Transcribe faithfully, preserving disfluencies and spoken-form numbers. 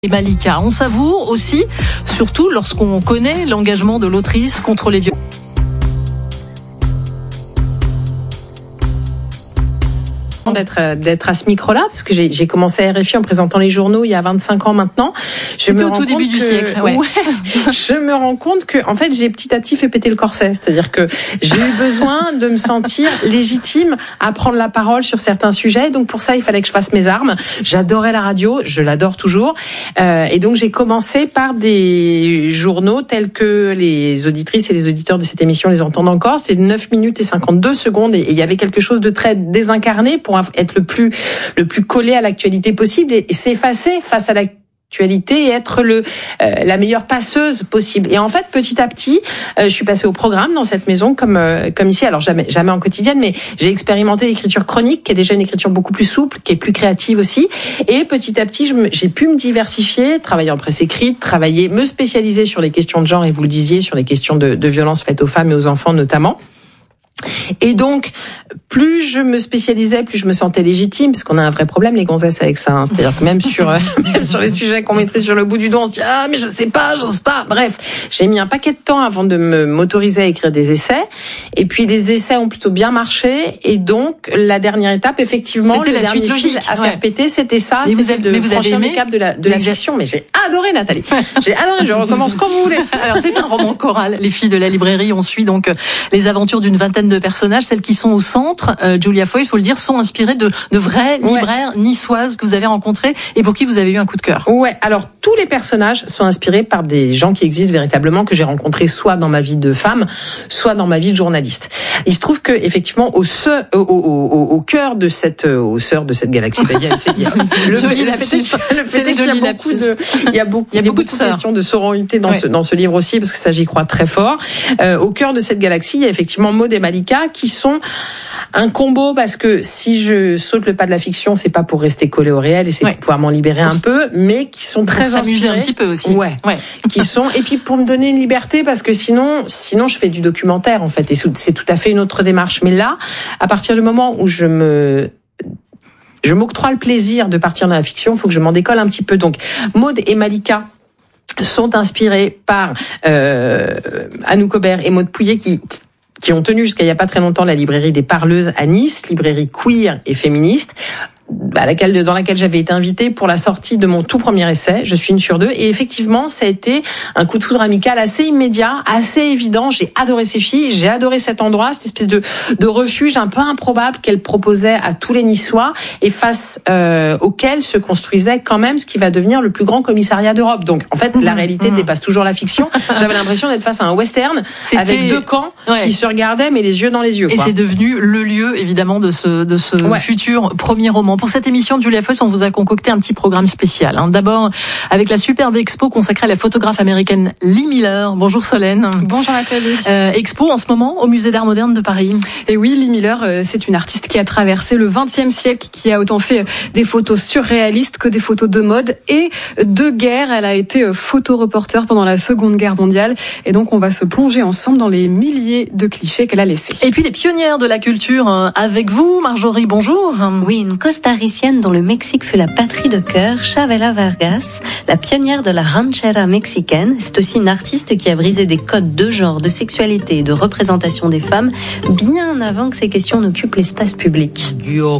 Et Malika, on savoure aussi, surtout lorsqu'on connaît l'engagement de l'autrice contre les violences. D'être, d'être à ce micro-là, parce que j'ai, j'ai commencé à R F I en présentant les journaux il y a vingt-cinq ans maintenant. Je C'était me au rends tout début compte du que, siècle. Ouais. ouais, je me rends compte que, en fait, j'ai petit à petit fait péter le corset. C'est-à-dire que j'ai eu besoin de me sentir légitime à prendre la parole sur certains sujets. Donc pour ça, il fallait que je fasse mes armes. J'adorais la radio, je l'adore toujours. Euh, et donc j'ai commencé par des journaux tels que les auditrices et les auditeurs de cette émission les entendent encore. C'était neuf minutes et cinquante-deux secondes et il y avait quelque chose de très désincarné pour être le plus le plus collé à l'actualité possible et, et s'effacer face à l'actualité et être le euh, la meilleure passeuse possible. Et en fait, petit à petit, euh, je suis passée au programme dans cette maison comme euh, comme ici. Alors jamais jamais en quotidienne, mais j'ai expérimenté l'écriture chronique, qui est déjà une écriture beaucoup plus souple, qui est plus créative aussi. Et petit à petit, je me, j'ai pu me diversifier, travailler en presse écrite, travailler, me spécialiser sur les questions de genre et vous le disiez sur les questions de, de violences faites aux femmes et aux enfants notamment. Et donc, plus je me spécialisais, plus je me sentais légitime, parce qu'on a un vrai problème, les gonzesses, avec ça. Hein. C'est-à-dire que même sur, euh, même sur les sujets qu'on maîtrise sur le bout du doigt, on se dit « Ah, mais je sais pas, j'ose pas ». Bref, j'ai mis un paquet de temps avant de me m'autoriser à écrire des essais. Et puis, les essais ont plutôt bien marché. Et donc, la dernière étape, effectivement, c'était le la dernier suite fil logique, à ouais. faire péter, c'était ça. Mais c'était vous avez, de mais vous franchir avez aimé le cap de la, de la fiction. Mais j'ai adoré, Nathalie. J'ai adoré, je recommence comme vous voulez. Alors, c'est un roman choral. Les filles de la librairie, on suit donc les aventures d'une vingtaine de personnages, celles qui sont au centre. Euh, Julia Foy, il faut le dire, sont inspirées de, de vraies libraires ouais. niçoises que vous avez rencontrées et pour qui vous avez eu un coup de cœur. Ouais, alors tous les personnages sont inspirés par des gens qui existent véritablement, que j'ai rencontrés soit dans ma vie de femme, soit dans ma vie de journaliste. Il se trouve que effectivement au se, au, au, au, au cœur de cette au cœur de cette galaxie, bah, il y a, c'est, il y a, le, joli le fait, le fait est qu'il y a beaucoup de il y a beaucoup, il y a beaucoup de questions de sororité dans ouais. ce dans ce livre aussi, parce que ça j'y crois très fort. Euh, au cœur de cette galaxie, il y a effectivement Maud et Malika qui sont un combo, parce que si je saute le pas de la fiction, c'est pas pour rester collé au réel et c'est ouais. pour pouvoir m'en libérer un peu, mais qui sont très pour s'amuser inspirés. un petit peu aussi. Ouais. ouais. Qui sont, et puis pour me donner une liberté, parce que sinon, sinon je fais du documentaire, en fait, et c'est tout à fait une autre démarche. Mais là, à partir du moment où je me, je m'octroie le plaisir de partir dans la fiction, il faut que je m'en décolle un petit peu. Donc, Maud et Malika sont inspirés par, euh, Anouk Aubert et Maud Pouillet qui, qui qui ont tenu jusqu'à il y a pas très longtemps la librairie des Parleuses à Nice, librairie queer et féministe, à laquelle, dans laquelle j'avais été invitée pour la sortie de mon tout premier essai, Je suis une sur deux. Et effectivement, ça a été un coup de foudre amical assez immédiat, assez évident. J'ai adoré ces filles, j'ai adoré cet endroit, cette espèce de, de refuge un peu improbable qu'elles proposaient à tous les Niçois et face euh, auquel se construisait quand même ce qui va devenir le plus grand commissariat d'Europe. Donc, en fait, mmh, la réalité mmh. dépasse toujours la fiction. J'avais l'impression d'être face à un western C'était... avec deux camps ouais. qui se regardaient, mais les yeux dans les yeux. Et quoi. c'est devenu le lieu, évidemment, de ce, de ce ouais. futur premier roman. Pour cette émission de Julia Foy, on vous a concocté un petit programme spécial. Hein. D'abord, avec la superbe expo consacrée à la photographe américaine Lee Miller. Bonjour Solène. Bonjour Nathalie. Euh, expo en ce moment au Musée d'Art Moderne de Paris. Et oui, Lee Miller, euh, c'est une artiste qui a traversé le vingtième siècle, qui a autant fait des photos surréalistes que des photos de mode et de guerre. Elle a été photoreporter pendant la Seconde Guerre mondiale. Et donc, on va se plonger ensemble dans les milliers de clichés qu'elle a laissés. Et puis, les pionnières de la culture euh, avec vous, Marjorie, bonjour. Oui, une costaricienne dont le Mexique fut la patrie de cœur, Chavela Vargas, la pionnière de la ranchera mexicaine. C'est aussi une artiste qui a brisé des codes de genre, de sexualité et de représentation des femmes bien avant que ces questions n'occupent l'espace public. Yo